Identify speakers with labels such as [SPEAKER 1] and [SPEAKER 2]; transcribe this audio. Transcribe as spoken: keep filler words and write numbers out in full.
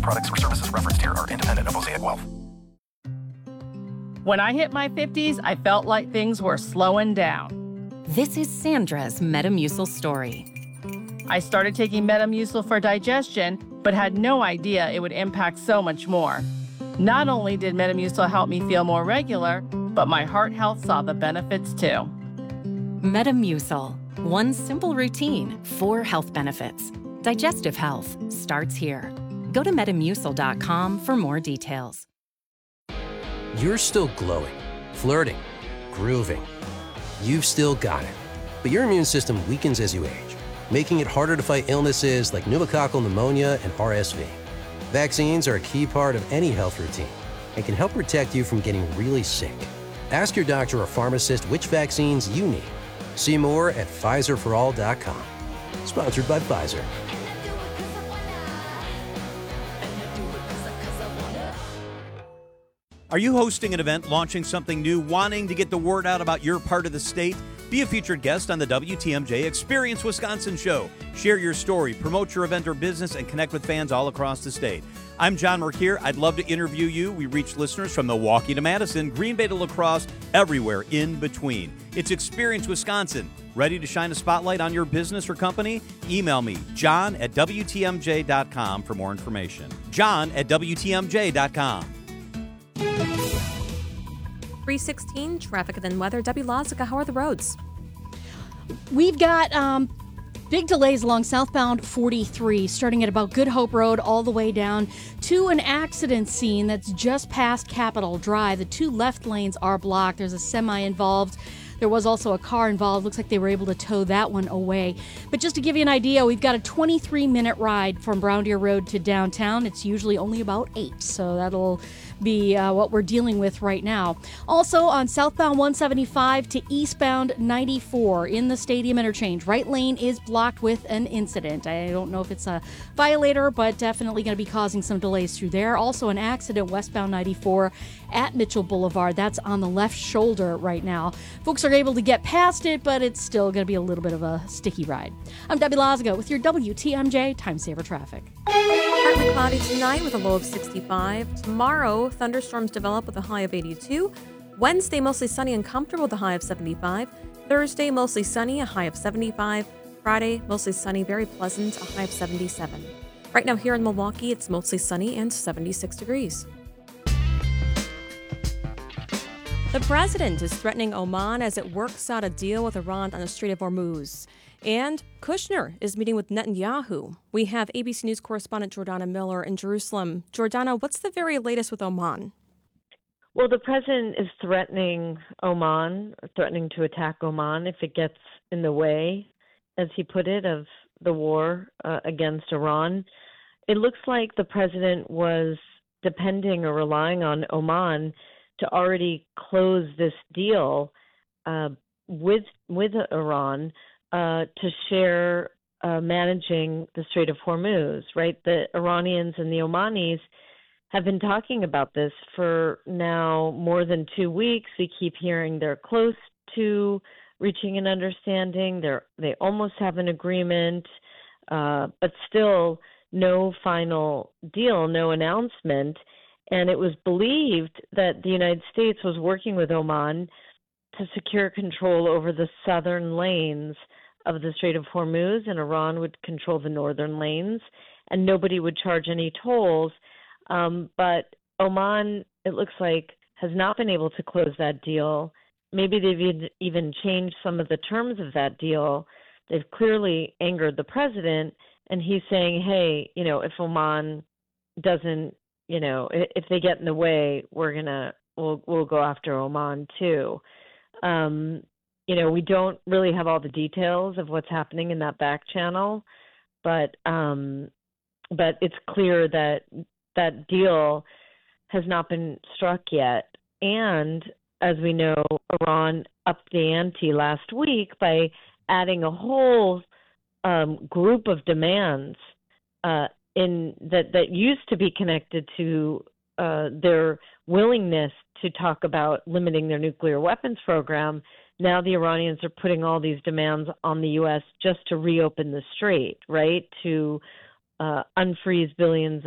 [SPEAKER 1] products or services referenced here are independent of Mosaic Wealth.
[SPEAKER 2] When I hit my fifties, I felt like things were slowing down.
[SPEAKER 3] This is Sandra's Metamucil story.
[SPEAKER 2] I started taking Metamucil for digestion, but had no idea it would impact so much more. Not only did Metamucil help me feel more regular, but my heart health saw the benefits too.
[SPEAKER 3] Metamucil, one simple routine, four health benefits. Digestive health starts here. Go to metamucil dot com for more details.
[SPEAKER 4] You're still glowing, flirting, grooving. You've still got it. But your immune system weakens as you age, making it harder to fight illnesses like pneumococcal pneumonia and R S V. Vaccines are a key part of any health routine and can help protect you from getting really sick. Ask your doctor or pharmacist which vaccines you need. See more at Pfizer for all dot com. Sponsored by Pfizer.
[SPEAKER 5] Are you hosting an event, launching something new, wanting to get the word out about your part of the state? Be a featured guest on the W T M J Experience Wisconsin show. Share your story, promote your event or business, and connect with fans all across the state. I'm John Merkier. I'd love to interview you. We reach listeners from Milwaukee to Madison, Green Bay to La Crosse, everywhere in between. It's Experience Wisconsin. Ready to shine a spotlight on your business or company? Email me, john at W T M J dot com for more information. John at W T M J dot com.
[SPEAKER 6] three sixteen, traffic and then weather. Debbie Lozica, how are the roads?
[SPEAKER 7] We've got um, big delays along southbound forty-three, starting at about Good Hope Road all the way down to an accident scene that's just past Capitol Drive. The two left lanes are blocked. There's a semi involved. There was also a car involved. Looks like they were able to tow that one away. But just to give you an idea, we've got a twenty-three minute ride from Brown Deer Road to downtown. It's usually only about eight, so that'll be uh, what we're dealing with right now. Also on southbound one seventy-five to eastbound ninety-four in the Stadium interchange, right lane is blocked with an incident. I don't know if it's a violator, but definitely going to be causing some delays through there. Also an accident westbound ninety-four at Mitchell Boulevard. That's on the left shoulder right now. Folks are able to get past it, but it's still going to be a little bit of a sticky ride. I'm Debbie Lozica with your W T M J Time Saver Traffic.
[SPEAKER 6] Partly cloudy tonight with a low of sixty-five. Tomorrow, thunderstorms develop with a high of eighty-two. Wednesday, mostly sunny and comfortable with a high of seventy-five. Thursday, mostly sunny, a high of seventy-five. Friday, mostly sunny, very pleasant, a high of seventy-seven. Right now here in Milwaukee, it's mostly sunny and seventy-six degrees. The president is threatening Oman as it works out a deal with Iran on the Strait of Hormuz. And Kushner is meeting with Netanyahu. We have A B C News correspondent Jordana Miller in Jerusalem. Jordana, what's the very latest with Oman?
[SPEAKER 8] Well, the president is threatening Oman, threatening to attack Oman if it gets in the way, as he put it, of the war uh, against Iran. It looks like the president was depending or relying on Oman to already close this deal uh, with with Iran uh, to share uh, managing the Strait of Hormuz, right? The Iranians and the Omanis have been talking about this for now more than two weeks. We keep hearing they're close to reaching an understanding. They're, they almost have an agreement, uh, but still no final deal, no announcement. And it was believed that the United States was working with Oman to secure control over the southern lanes of the Strait of Hormuz, and Iran would control the northern lanes, and nobody would charge any tolls. Um, but Oman, it looks like, has not been able to close that deal. Maybe they've even changed some of the terms of that deal. They've clearly angered the president, and he's saying, hey, you know, if Oman doesn't, you know, if they get in the way, we're gonna we'll we'll go after Oman too. Um, you know, we don't really have all the details of what's happening in that back channel, but um, but it's clear that that deal has not been struck yet. And as we know, Iran upped the ante last week by adding a whole um, group of demands uh, in that, that used to be connected to uh, their willingness to talk about limiting their nuclear weapons program. Now the Iranians are putting all these demands on the U S just to reopen the strait, right? To uh, unfreeze billions